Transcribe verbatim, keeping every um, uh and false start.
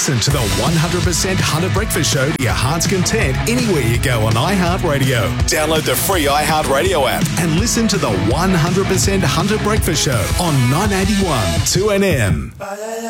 Listen to the one hundred percent Hunter Breakfast Show to your heart's content anywhere you go on iHeartRadio. Download the free iHeartRadio app and listen to the one hundred percent Hunter Breakfast Show on nine eighty-one two N M.